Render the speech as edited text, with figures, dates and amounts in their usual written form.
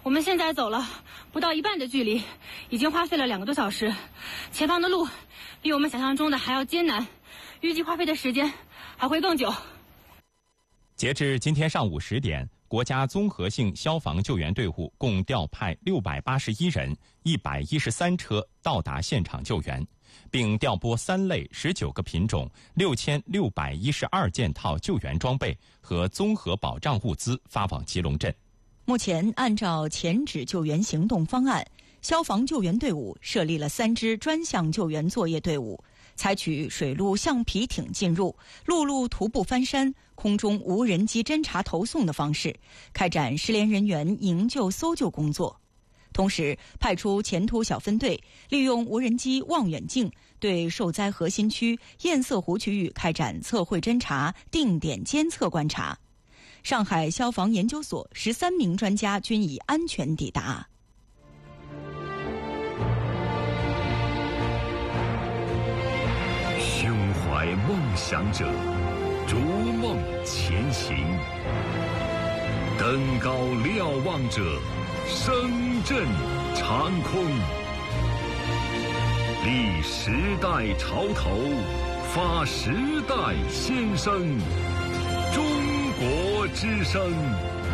我们现在走了不到一半的距离，已经花费了2个多小时，前方的路比我们想象中的还要艰难，预计花费的时间还会更久。 截至今天上午10点，国家综合性消防救援队伍共调派681人、113车到达现场救援，并调拨3类19个品种、6612件套救援装备和综合保障物资发往吉隆镇。 目前，按照前指救援行动方案，消防救援队伍设立了3支专项救援作业队伍，采取水陆橡皮艇进入、陆路徒步翻山、空中无人机侦察投送的方式，开展失联人员营救搜救工作。同时，派出前突小分队，利用无人机望远镜对受灾核心区堰塞湖区域开展测绘侦察、定点监测观察。上海消防研究所13名专家均已安全抵达。 胸怀梦想者，逐梦前行；登高瞭望者，声震长空。立时代潮头，发时代先声。中国之声。